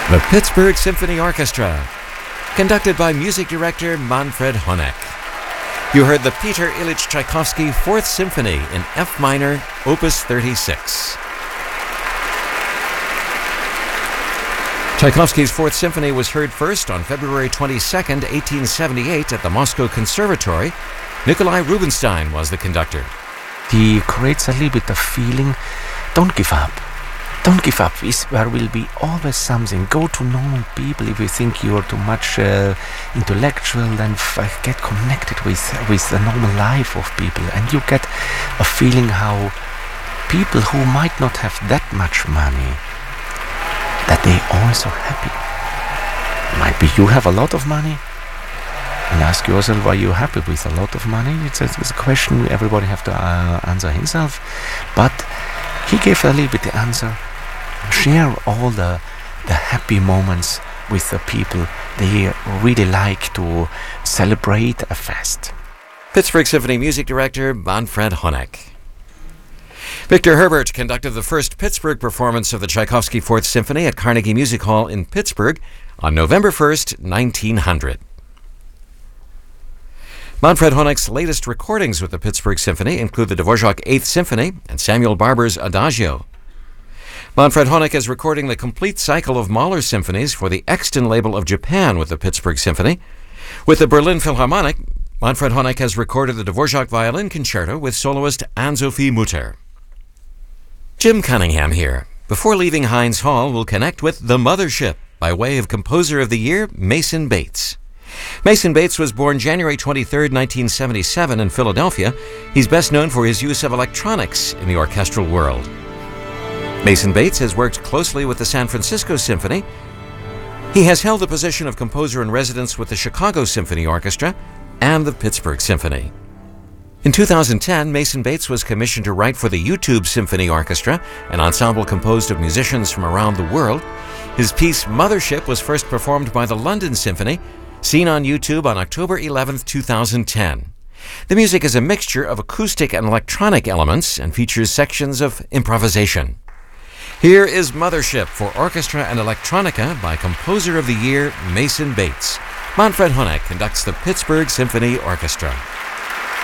The Pittsburgh Symphony Orchestra, conducted by music director Manfred Honeck. You heard the Peter Ilyich Tchaikovsky Fourth Symphony in F minor, Opus 36. Tchaikovsky's Fourth Symphony was heard first on February 22, 1878 at the Moscow Conservatory. Nikolai Rubinstein was the conductor. He creates a little bit of feeling, don't give up. Don't give up. There will be always something. Go to normal people. If you think you are too much intellectual, then get connected with the normal life of people. And you get a feeling how people who might not have that much money, that they are also happy. Might be you have a lot of money, and ask yourself, are you happy with a lot of money? It's a question everybody have to answer himself. But he gave a little bit the answer. Share all the happy moments with the people. They really like to celebrate a fest. Pittsburgh Symphony music director Manfred Honeck. Victor Herbert conducted the first Pittsburgh performance of the Tchaikovsky Fourth Symphony at Carnegie Music Hall in Pittsburgh on November 1st, 1900. Manfred Honeck's latest recordings with the Pittsburgh Symphony include the Dvorak Eighth Symphony and Samuel Barber's Adagio. Manfred Honeck is recording the complete cycle of Mahler symphonies for the Exton label of Japan with the Pittsburgh Symphony. With the Berlin Philharmonic, Manfred Honeck has recorded the Dvorak Violin Concerto with soloist Anne-Sophie Mutter. Jim Cunningham here. Before leaving Heinz Hall, we'll connect with The Mothership by way of Composer of the Year, Mason Bates. Mason Bates was born January 23, 1977 in Philadelphia. He's best known for his use of electronics in the orchestral world. Mason Bates has worked closely with the San Francisco Symphony. He has held the position of composer in residence with the Chicago Symphony Orchestra and the Pittsburgh Symphony. In 2010, Mason Bates was commissioned to write for the YouTube Symphony Orchestra, an ensemble composed of musicians from around the world. His piece Mothership was first performed by the London Symphony, seen on YouTube on October 11, 2010. The music is a mixture of acoustic and electronic elements and features sections of improvisation. Here is Mothership for Orchestra and Electronica by Composer of the Year, Mason Bates. Manfred Honeck conducts the Pittsburgh Symphony Orchestra.